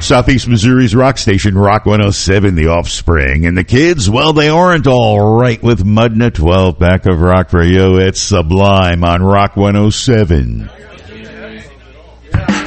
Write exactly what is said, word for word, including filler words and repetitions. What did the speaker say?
Southeast Missouri's rock station, Rock one oh seven, The Offspring. And the kids, well, they aren't all right with Mudna twelve. Back of Rock for you, it's Sublime on Rock one oh seven.